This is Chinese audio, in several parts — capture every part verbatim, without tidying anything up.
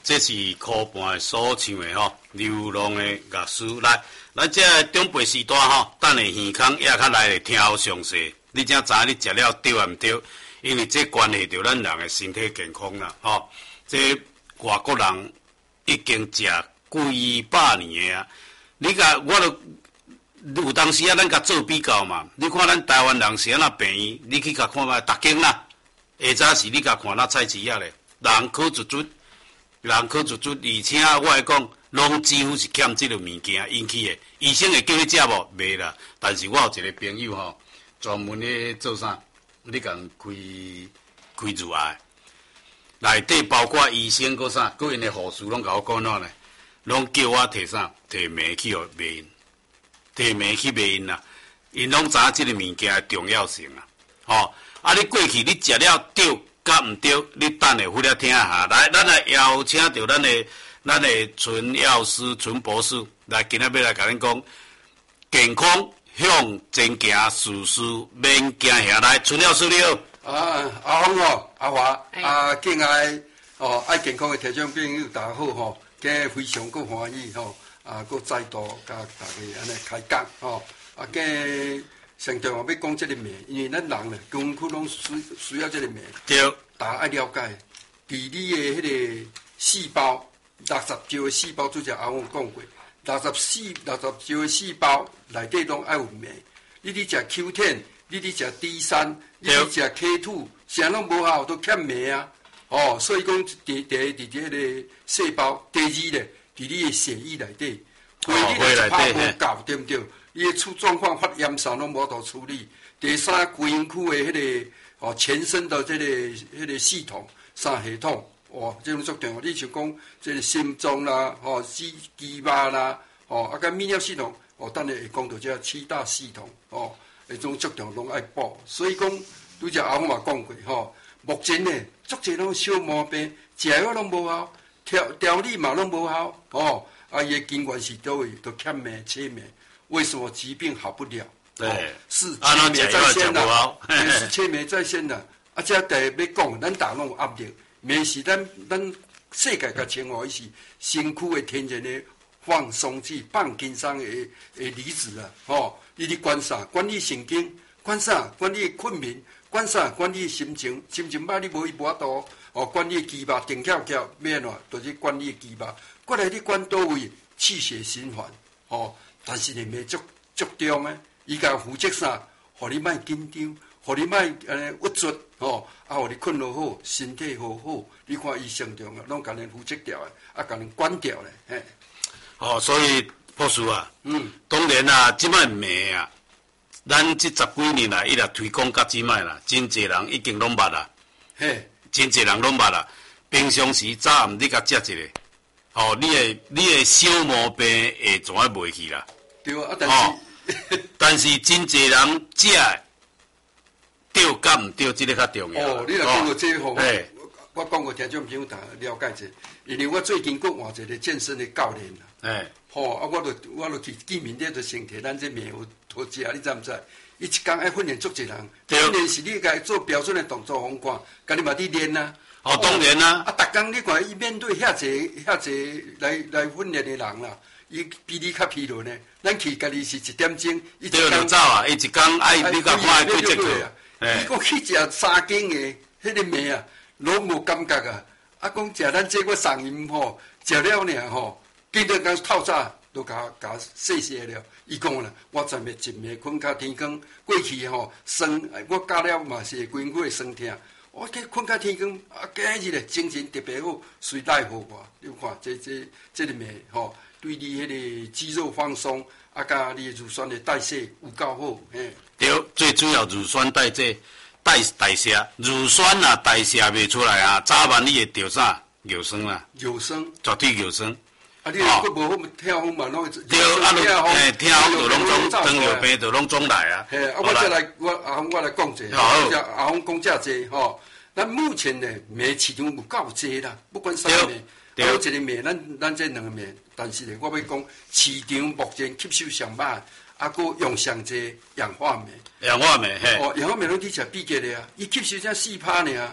这是科班所唱的吼，流浪的乐师来，咱这中辈时代吼，等下耳孔也较来听好详细。你才知你食了对啊毋对？因为这关系到咱人的身体健康啦，吼。这外国人已经食几百年的啊，你甲我都有当时啊，咱甲做比较嘛。你看咱台湾人是安那病院，你去甲看觅，逐间啦。下早时你甲看那菜市啊咧，人口一卒。人口就足，而且我来讲，拢几乎是欠这个物件引起的。医生会叫你食无？袂啦。但是我有一个朋友吼，专门咧做啥？你共开开乳癌，内底包括医生搁啥，搁因的护士拢甲我讲喏咧，拢叫我摕啥？摕棉去互卖因，摕棉去卖因啦。因拢知影这个物件的重要性啦。吼、哦，啊，你过去你食了对。甲毋对，你等下回来听下。来，咱来邀请到咱的咱的纯药师、纯博士来，今仔要来甲恁讲健康向前行，事事免惊吓。来，纯药师你好。 啊，阿峰哦，阿华，啊，敬爱哦爱健康的听众朋友，大家好吼，今日非常够欢喜吼，啊，够再度甲大家安尼开讲吼，啊，今上重要要讲这个病，因为咱人咧，功夫拢需需要这个病。 对。 大家爱了解，伫你的迄个细胞，六十兆的细胞，拄则阿翁讲过，六十四、六十兆的细胞内底拢爱有镁。你伫食 Q 十，你伫食 D 三，你伫食 K 二，啥拢无效，都欠镁啊！哦，所以讲第第一伫这个细胞，第二咧，伫你的血液内底，血液内拍无够，对毋对？你的出状况发炎啥拢无度处理。第三，规身躯的迄个。哦，全身的这个、迄个系统、三系统，哦，这种足重要。你像讲这个心脏啦，哦，肌肌肉啦，哦，啊，甲泌尿系统，哦，等下会讲到这七大系统，哦，迄种足重要拢爱补。所以讲，拄则阿峰嘛讲过，吼、哦，目前呢，足侪拢小毛病，食药拢无效，调调理嘛拢无效，哦，啊，伊的根源是倒位？都欠镁、缺镁，为什么疾病好不了？ 对， 哦、是缺镁在先啦，是缺镁在先啦。啊，这第一要讲，咱大拢有压力，镁是咱咱世界甲称呼伊是身躯的天然的放松剂、放轻松的的离子啊。吼，你咧管啥？管你神经，管啥？管你困眠，管啥？管你心情，心情歹你无伊无法度。哦，管你肌肉定翘翘，要安怎？就是管你肌肉。过来你管倒位？气血循环。哦，但是呢，镁足足重诶。伊甲负责啥？互你莫紧张，互你莫呃郁卒，吼，啊，互你困落好，身体好好。你看伊上重要，拢甲人负责掉诶，啊，甲人管掉咧，嘿。 哦，所以博士啊， 嗯， 当然啦，即摆镁啊，咱即十几年来一直推广到即摆啦，真侪人已经拢捌啦， 嘿， 真侪人拢捌啦。平常时早暗你甲食一个，哦，你的你的小毛病会怎啊袂去啦？ 对啊，但是。哦但是真侪人食对甲毋对，这个较重要。 哦，你若讲到这吼，我我讲过听众朋友大了解者，因为我最近搁换一个健身的教练啦。 哎， 吼，啊，我著我著去见面咧，著先摕咱这面有好食，你知毋知？伊一工爱训练足一人，训练是你家做标准的动作方法，家己嘛伫练啊。 哦，当然啦。 啊，逐工你看伊面对遐济遐济来来训练的人啦。伊比你较疲劳呢，咱去家己是一点钟，伊一工走啊，伊一工爱你甲看爱几节课啊？伊讲去食三斤的，迄个糜啊，拢无感觉啊。啊，讲食咱这个送因吼，食了呢吼，今日刚透早都甲甲细细了。伊讲啦，我昨暝一暝困甲天光，过去吼酸，我教了嘛是规身躯会酸痛。我计困甲天光，啊，今日咧精神特别好，随来互我。你看这这这个糜吼。对你迄个肌肉放松，啊，甲你乳酸的代谢有够好，嘿。 对，最主要乳酸代谢、代代谢，乳酸啊代谢袂出来啊，早晚你会着啥？尿酸啦。 尿酸。 绝对尿酸。 啊，你若佫无好跳好嘛，拢对，啊，拢嘿跳好就拢总糖尿病就拢总来啊。 嘿，啊，我再来，我阿峰我来讲者， 好， 阿峰讲遮济吼。咱目前呢，镁市场有够济啦，不管啥镁。有一个糜，咱咱这两个糜，但是呢，我要讲市场目前吸收上歹，啊，佫用上济氧化镁。 氧化镁，嘿。 哦，氧化镁拢去食比价的啊，伊吸收才四趴呢啊。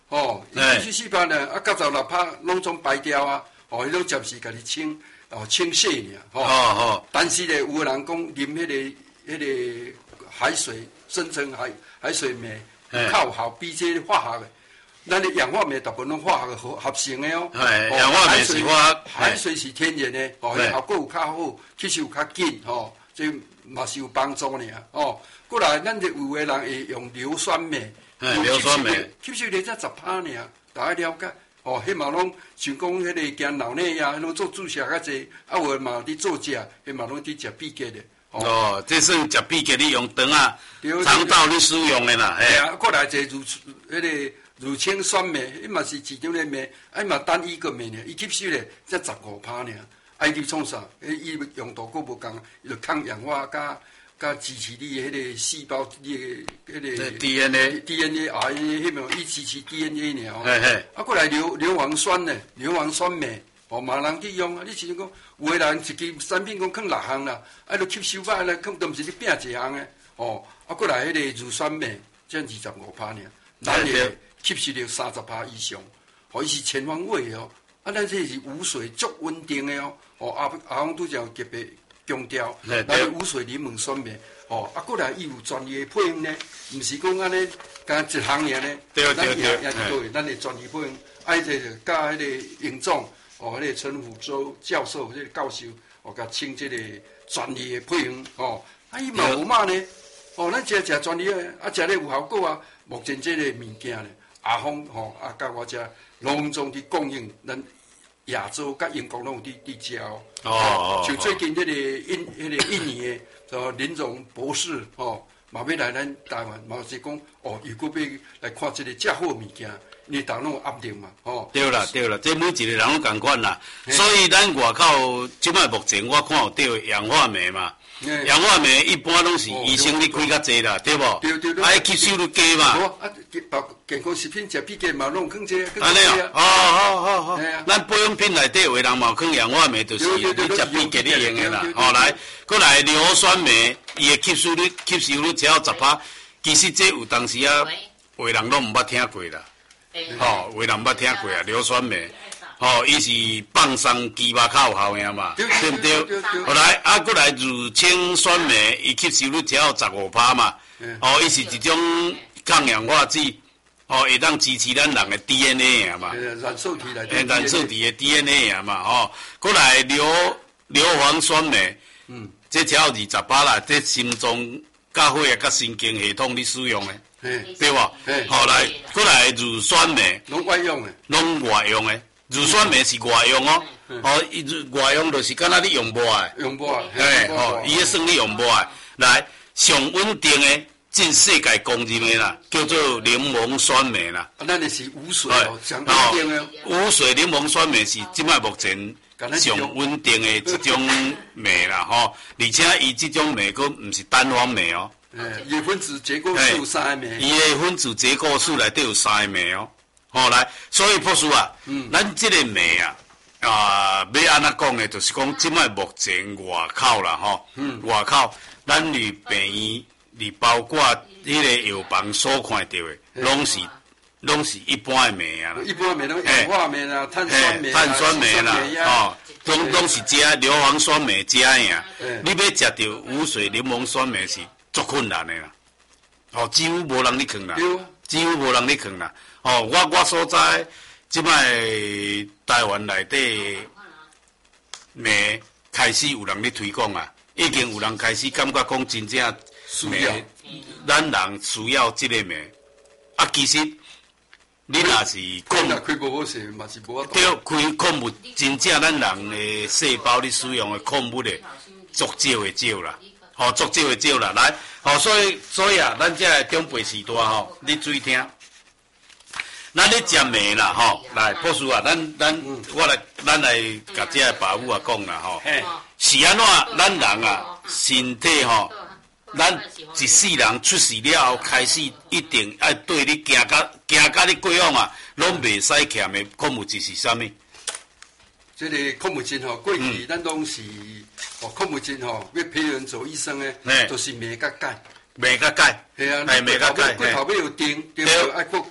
哦，伊吸收细胞呢，啊，九十六趴拢总排掉啊，哦，迄种暂时家己清，哦，清洗尔，吼。哦哦。但是咧，有个人讲啉迄个迄个海水生成海海水酶，较有效，比这化学的。咱的氧化酶大部分拢化学合合成的哦。 哎，氧化酶是化海水是天然的，哦，效果有较好，吸收有较紧，吼，这嘛是有帮助呢。哦，过来，咱就有个人会用硫酸镁， 硫酸镁吸收率才十趴尔，大家了解。哦，迄嘛拢像讲迄个惊脑内呀，拢做注射较济，啊，有嘛伫做食，迄嘛拢伫食闭结的。 哦，这算食闭结你用肠啊，肠道你使用的啦。 哎啊，过来一个乳迄个。乳清酸镁，伊嘛是市场的镁，啊嘛单一个镁呢，伊吸收咧才十五趴呢。啊，伊创啥？伊用途佫无共，伊就抗氧化，甲甲支持你迄个细胞，你个迄个 D N A、 D N A、R N A 迄种，伊支持 D N A 呢。 嘿嘿。 啊，过来硫硫磺酸呢，硫磺酸镁，哦，嘛人去用啊。你像讲，有个人一支产品讲放六项啦，啊，就吸收歹啦，放都毋是你拼一项的。哦，啊，过来迄个乳酸镁，才二十五趴呢。咱个吸收率三十趴以上，哦，伊是全方位的哦。啊，咱这是无水足稳定的哦。哦，阿阿翁拄则特别强调，咱无水柠檬酸镁，哦，啊，过来伊有专业的配方呢，毋是讲安尼，干一项尔呢。 对对对。 也也对，咱的专业配方，啊，这个甲迄个营总，哦，迄个陈福洲教授，迄个教授，哦，甲请这个专业的配方，哦，啊，伊嘛有嘛呢？哦，咱食食专业的，啊，食咧有效果啊。目前这个物件呢，阿峰吼啊，甲我遮隆重伫供应咱亚洲甲英国拢有伫伫食哦。哦。像最近迄个印迄个印尼的，哦林荣博士吼，嘛要来咱台湾，嘛是讲哦，如果要来看这个遮好物件，你当拢有压力嘛，吼。 对啦对啦，这每一个人拢共款啦，所以咱外口即摆目前我看有对氧化镁嘛。氧化镁一般拢是医生咧开较济啦，对无？ 对对对。 啊，吸收率低嘛。 无啊，健康食品食比价嘛，拢放这。 安尼啊？哦好好好。咱保养品内底有人嘛放氧化镁，就是你食比价你用的啦。哦，来，过来硫酸镁，伊的吸收率吸收率只要十趴，其实这有当时啊，有人拢毋捌听过啦。吼，有人毋捌听过啊，硫酸镁。哦，伊是放松肌肉较有效用嘛，对不对？后来啊，过来乳清酸镁，伊吸收率只要十五趴嘛。哦，伊是一种抗氧化剂，哦，会当支持咱人的 D N A 啊嘛。 染色体来。 染色体的 D N A 啊嘛，哦，过来硫硫磺酸镁，嗯，这只要二十趴啦，这心脏、甲血啊、甲神经系统你使用的。对吧？后来过来乳酸镁， 拢外用的， 拢外用的。乳酸镁是外用哦，哦，伊外用就是敢若你用无啊？ 用无啊？ 嘿，哦，伊迄算你用无啊？来，上稳定的进世界公认的啦，叫做柠檬酸镁啦。 啊，咱的是无水哦，上稳定的。 无水柠檬酸镁是即摆目前上稳定的一种镁啦，吼，而且伊即种镁佫毋是单方镁哦。 诶，伊分子结构数三个镁。 伊的分子结构数内底有三个镁哦。哦，来，所以博士啊，嗯，咱即个镁啊，啊，要安怎讲呢？就是讲，即摆目前外口啦，吼，嗯，外口，咱离病院，离包括迄个药房所看到的，拢是拢是一般的镁啊啦。 一般镁拢氧化镁啦、碳酸镁啦、 碳酸镁啦，哦，拢拢是食硫磺酸镁食的啊。你要食到无水柠檬酸镁是足困难的啦，哦，几乎无人咧扛啦，几乎无人咧扛啦。哦，我我所在即摆台湾内底镁开始有人咧推广啊，已经有人开始感觉讲真正镁，咱人需要即个镁。啊，其实你若是矿物开无好势，嘛是无法度。 对，开矿物真正咱人的细胞咧使用的矿物咧，足少的少啦，哦，足少的少啦。来，哦，所以所以啊，咱这个长辈时代吼，你注意听。咱咧食糜啦，吼，来，博士啊，咱咱我来，咱来甲这个爸母啊讲啦，吼，是安怎？咱人啊，身体吼，咱一世人出世了后，开始一定要对你行甲行甲你过往啊，拢袂使欠的矿物质是啥物？ 这个矿物质吼，过去咱拢是哦，矿物质吼，要培养做医生诶，都是镁甲钙。 镁甲钙， 系啊， 系镁甲钙， 骨头要有钉，对，爱骨钙。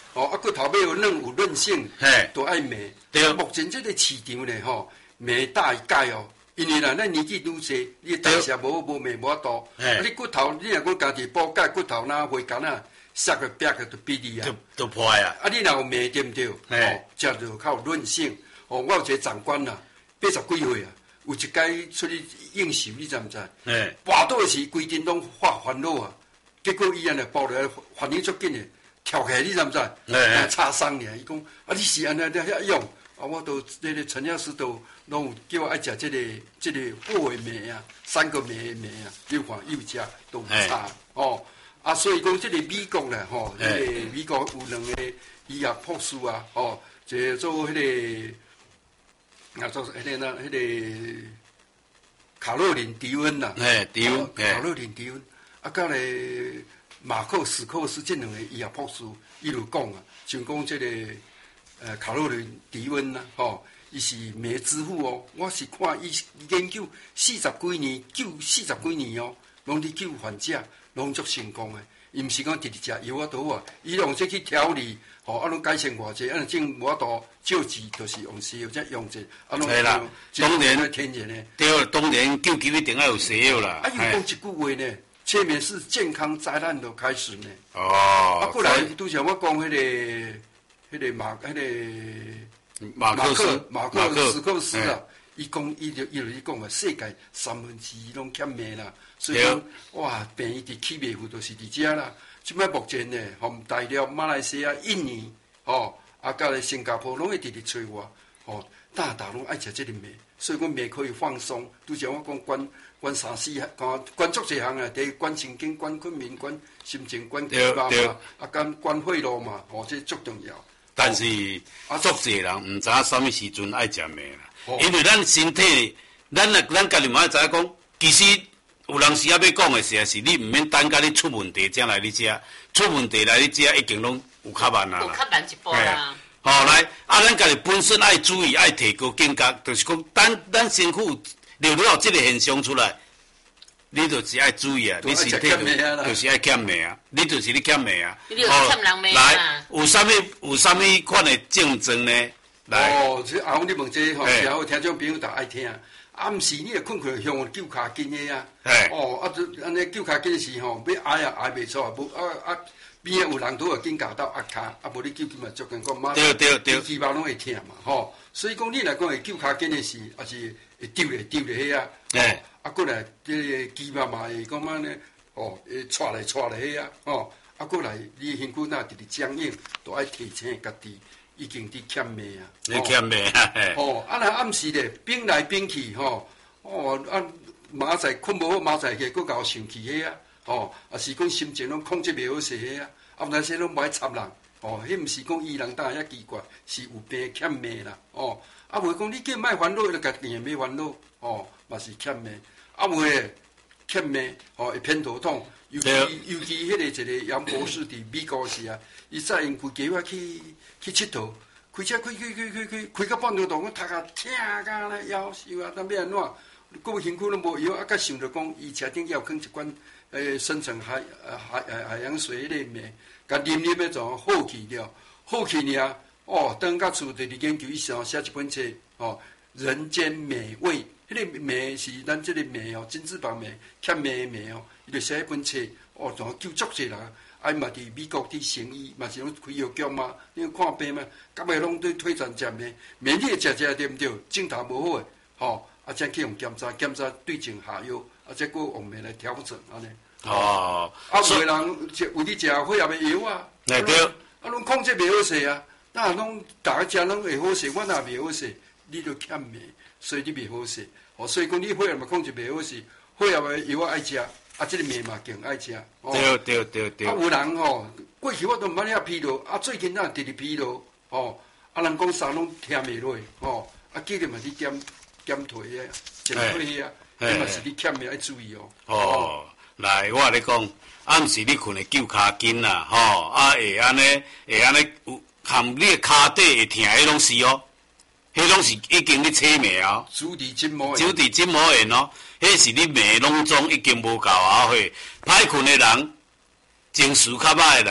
哦，啊，骨头要有韧有韧性， 嘿， 都爱糜。 对。 目前这个市场呢，吼，糜大于钙哦。因为啦，咱年纪愈细，你代谢无无糜无法度。啊，你骨头，你若讲家己补钙，骨头那回甘啊，摔个壁个都比你啊， 都都破啊。 啊，你若有糜对毋对？哦，食着较有韧性。哦，我有一个长官啦，八十几岁啊，有一届出去应酬，你知毋知？ 哎， 跋倒时规身拢发烦恼啊，结果医院来报来反应足紧诶，跳起来你知毋知？哎，擦伤尔，伊讲啊，你是安尼遐用？啊，我都那个陈药师都拢有叫我爱食这个这个薄的糜啊，三个糜的糜啊，你看又食都有差哦。啊，所以讲这个美国咧，吼，迄个美国有两个医药博士啊，吼，一个做迄个啊做迄个那迄个卡洛琳迪恩呐， 哎，迪恩， 卡洛琳迪恩，啊，甲咧马克史寇斯这两个医药博士，伊就讲啊，像讲这个。呃，卡洛琳迪恩呐，吼，伊是糜之父哦。我是看伊研究四十几年，救四十几年哦，拢伫救患者，拢足成功诶。伊毋是讲直直食药啊，倒啊，伊用这去调理，吼，啊，拢改善偌济，啊，种无法度救治，就是用西药才用者，啊，拢对啦，当然天然诶。 对，当然救急一定要有西药啦。 啊，伊讲一句话呢，前面是健康灾难都开始呢。 哦。 啊，过来拄像我讲迄个。迄个马，迄个马克思， 马克史寇斯啊，伊讲，伊就伊就伊讲啊，世界三分之一拢欠糜啦，所以讲哇，病伊伫起袂赴，就是伫遮啦。即摆目前呢，从大陆、马来西亚、印尼，吼，啊，甲咧新加坡拢会直直催我，吼，大大拢爱食即个糜，所以讲糜可以放松。拄像我讲管管三四项，管管足侪项啊，第一管神经、管困眠、管心情、管肌肉嘛，啊，管管血路嘛，吼，这足重要。 但是，足侪人毋知影什么时阵爱食糜啦，因为咱身体，咱啊，咱家己嘛爱知影讲，其实有人时啊要讲的是，是你毋免等甲你出问题才来你食，出问题来你食已经拢有较慢啊。 有较慢一步啦。 好来，啊，咱家己本身爱注意，爱提高警觉，就是讲，等咱身躯流了这个现象出来。你就是爱注意啊！你身体就就是爱欠糜啊！你就是你欠糜啊！ 哦， 来，有啥物有啥物款的症状呢？来， 哦，这后你问这吼，然后听众朋友都爱听。啊，毋是你会困困向揪骹筋的啊！哦，啊，就安尼揪骹筋时吼，要挨也挨袂出，无啊啊边仔有人拄会紧夹到压骹，啊无你揪筋嘛，足紧讲马上，肌肉拢会疼嘛，吼。所以讲你来讲会揪骹筋的时，也是会丢咧丢咧遐啊。啊，过来，这个肌肉嘛会讲安尼，哦，会踹来踹来遐啊，哦，啊，过来，你身躯若直直僵硬，都爱提醒家己，已经伫欠糜啊。 你欠糜啊？ 哦，啊，若暗时咧，冰来冰去，吼，哦，啊，明仔载困无好，明仔载起，佫搞生气遐啊，哦，啊是讲心情拢控制袂好势遐啊，啊，那些拢无爱插人，哦，迄毋是讲伊人当遐奇怪，是有病欠糜啦，哦，啊，袂讲你叫莫烦恼，就家己也要烦恼，哦。嘛是欠糜，啊袂欠糜，吼会偏头痛，尤其尤其迄个一个杨博士伫美国时啊，伊载因规家伙去去佚佗，开车开开开开开，开到半路途，我头壳疼甲咧夭寿啊！当要安怎？个身躯拢无药，啊，甲想着讲，伊车顶要放一罐诶深层海海海海洋水迄个糜，甲啉啉诶就好去了，好去尔哦，等到厝就伫研究，伊想写一本册哦，人间美味。迄个糜是咱即个糜哦，金字旁糜，欠糜的糜哦，伊就写一本册，哦，就救足济人，啊嘛伫美国伫生意，嘛是拢开药局嘛，你看病嘛，到尾拢对推荐食糜，糜你会食食对毋对？镜头无好诶，吼，啊，才去用检查，检查对症下药，啊，再过用糜来调整安尼。 哦， 啊，有诶人食有伫食血压诶药啊， 对对， 啊，拢控制袂好势啊，那拢逐个食拢会好势，我若袂好势，你就欠糜。所以你袂好势，哦，所以讲你血压嘛控制袂好势，血压的药爱食，啊，即个糜嘛更爱食。 对对对对。 啊，有人吼，过去我都毋捌遐疲劳，啊，最近呐直直疲劳，吼，啊，人讲衫拢听袂落，吼，啊，记得嘛去减减腿啊，减腿啊，迄嘛是你欠糜爱注意哦。 哦，来，我甲你讲，暗时你困会揪骹筋啦，吼，啊会安尼会安尼有含你的骹底会疼，迄拢是哦。迄拢是已经咧切糜啊， 足底筋膜炎， 足底筋膜炎哦，迄是你糜拢总已经无够啊，会歹困的人，情绪较歹的人，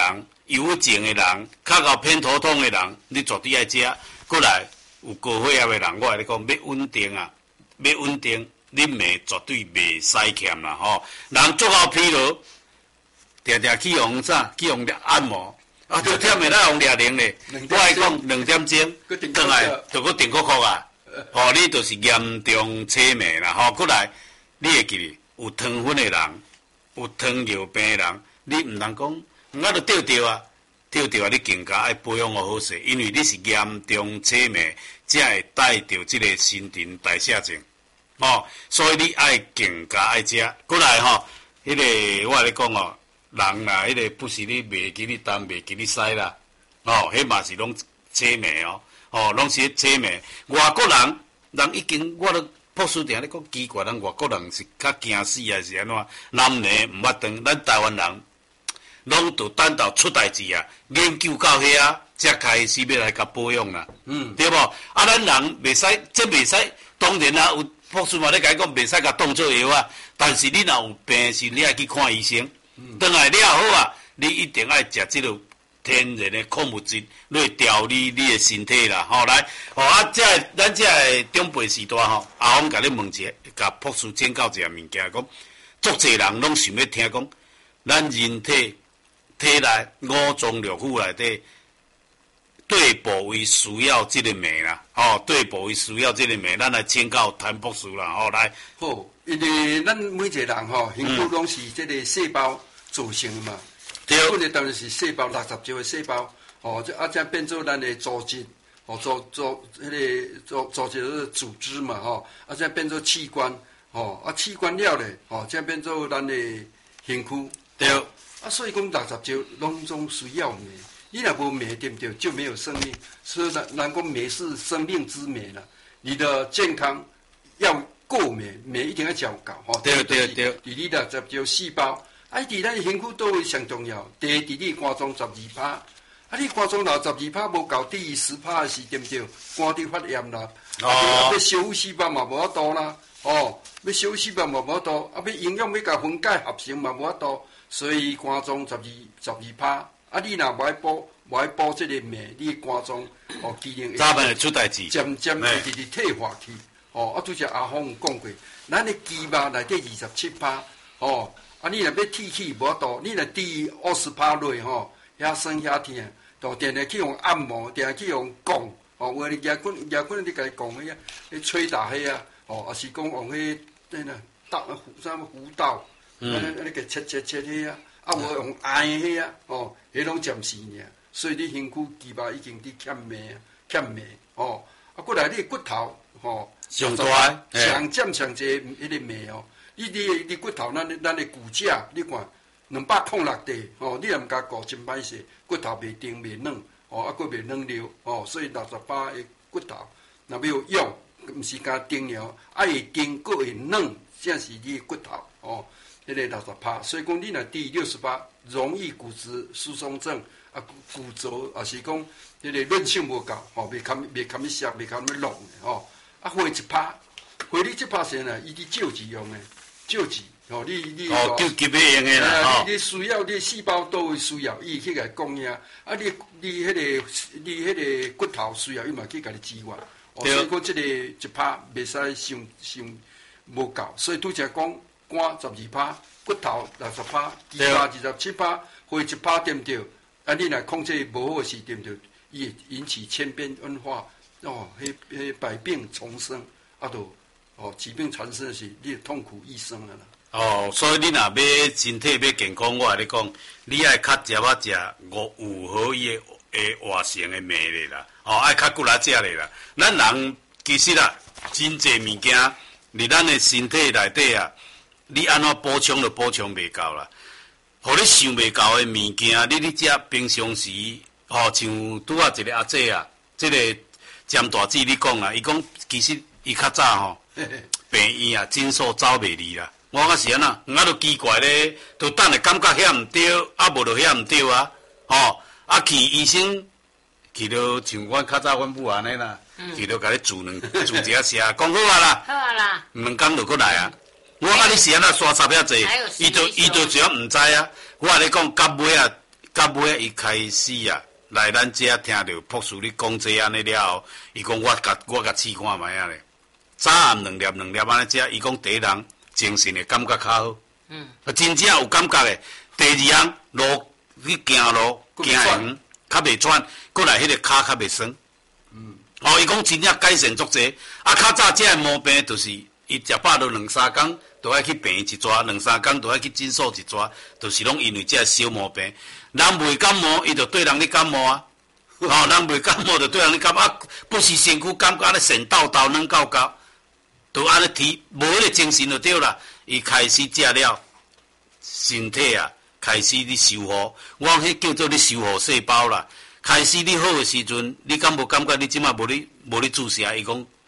油症的人，较到偏头痛的人，你绝对爱食。过来有高血压的人，我来讲要稳定啊，要稳定，你袂绝对袂使欠啦吼。人足够疲劳，定定去用啥？去用按摩。啊，就忝的咱用掠铃咧。我来讲两点钟，转来就搁定扣扣啊。哦，你就是严重痴迷啦吼。过来，你会记哩，有糖分的人，有糖尿病的人，你毋通讲，我就吊吊啊，吊吊啊！你更加爱保养好势，因为你是严重痴迷，才会带着即个新陈代谢症。哦，所以你爱更加爱食。过来吼，迄、那个我来讲哦。人啦，迄、那个不是你袂记你东，袂记你西啦，哦，迄嘛是拢痴迷哦，哦，拢是痴迷。外国人，人已经我都博士定咧讲奇怪，咱外国人是较惊死还是安怎？男的毋捌当，咱台湾人拢着等到出代志啊，研究到遐啊，才开始要来甲保养啦，嗯，对无？啊，咱人袂使，这袂使，当然啊，有博士嘛咧甲讲袂使甲当做药啊，但是你若有病是你爱去看医生。转来了好啊，你一定爱食即个天然的矿物质来调理你的身体啦。吼、哦，来，吼、哦、啊，这咱这个长辈时代吼，阿峰甲你问一下，甲博士请教一下物件，讲，足侪人拢想要听讲，咱人体体内五脏六腑内底，对部位需要即个酶啦。哦，对部位需要即个酶，咱来请教谭博士啦。吼、哦，来， 好，因为咱每一个人吼，身躯拢是即个细胞。组成嘛，基本的当然是细胞，六十几个细胞，哦，这啊这变做咱的组织，哦，组组迄个组组织个组织嘛，吼、哦，啊这变做器官，哦，啊器官了咧，哦，这变做咱的身躯， 对， 哦、啊所以讲六十几拢总需要酶，你若无酶对不对？就没有生命，所以人人讲酶是生命之酶啦，你的健康要够酶，酶一定要较高，吼、哦， 对对对， 你你六十几细胞。啊！伫咱身躯倒位上重要，第一，伫你肝脏十二趴，啊，你肝脏若十二趴无够，第十趴是对不对？肝伫发炎啦，啊，要修复细胞嘛无法度啦，哦，要修复细胞嘛无法度，啊，要营养要甲分解合成嘛无法度，所以肝脏十二十二趴，啊，你若无爱补，无爱补即个酶，你肝脏哦机能早晚会出代志， 渐渐会直直退化去，哦，啊，拄则阿峰有讲过，咱的肌肉内底二十七趴，哦。啊！你若要剃去无度，你若低二十趴落吼，遐酸遐痛，就定定去用按摩，定定去用讲，哦，话你也可也可能你家己讲迄啊，你吹打迄啊，哦，也是讲用迄那个刀啥物弧刀，嗯，啊你个切切切迄啊，啊无用按迄啊，哦，迄拢暂时尔，所以你身躯肌肉已经伫欠镁啊，欠镁，哦，啊过来你骨头，吼， 上大， 上占上侪迄个镁哦。你你你骨头，咱咱的骨架，你看两百零六地，哦，你若毋甲顾真歹势，骨头袂硬袂软，哦，啊，佫袂软溜，哦，所以六十八的骨头，若要用，毋是甲硬了，爱会硬，佫会软，这是你的骨头，哦，迄、那个六十八，所以讲你若低六十八，容易骨质疏松症，啊，骨折，也是讲迄个韧性无够，哦，袂堪袂堪去削，袂堪去弄的，哦，啊，花一拍，花你这拍先啊，伊伫救治用的。救治哦，你你哦，救急要用的啦， 哦，你你需要你细胞倒位需要，伊去甲供应，啊，你你迄个你迄个骨头需要，伊嘛去甲你支援，哦，所以讲即个一拍袂使伤伤无够，所以拄则讲肝十二拍，骨头六十拍，肌肉二十七拍，花一拍对毋对？啊，你若控制无好时对毋对？伊会引起千变万化，哦，迄迄百病丛生，啊，都。哦，疾病产生是你痛苦一生了啦。 哦，所以你若要身体要健康，我跟你讲，你爱较食啊食五五合一的诶活性的酶咧啦。哦，爱较骨力食咧啦。咱人其实啦，真济物件，伫咱的身体内底啊，你安怎补充都补充袂够啦。互你想袂够的物件，你咧食平常时，哦，像拄啊一个阿姐啊，即、這个詹大姊你讲啊，伊讲其实伊较早吼。病院啊，诊所走袂离啦。我讲是安那，我都奇怪咧，都等下感觉遐毋对，啊无就遐毋对啊。吼，啊去医生，去到像阮较早阮母安尼啦，嗯、去到甲你煮两煮一下食，讲好啊啦， 好啊啦， 两工就过来啊。我讲你是安那刷插遐济，伊就伊就只要毋知啊。我甲你讲，到尾啊， 到尾伊开始啊，来咱遮听着博士你讲这安尼了后，伊讲我甲我甲试看卖啊咧，早暗两粒两粒安尼食，伊讲第一人精神的感觉较好，嗯，啊真正有感觉的。第二人路去行路行远，较袂喘，过来迄个骹较袂酸，嗯，哦，伊讲真正改善足济，啊，较早遮毛病就是伊食饱了两三工。都爱去病一抓，两三工都爱去诊所一抓，就是拢因为这小毛病。人袂感冒，伊就对人咧感冒啊。哦，人袂感冒就对人咧感冒啊，不是身躯感觉咧神叨叨软到到，都安尼提无迄个精神就对啦。伊开始食了，身体啊开始咧修复，我迄叫做咧修复细胞啦。开始你好诶时阵，你敢无感觉你即马无咧无咧注射？伊讲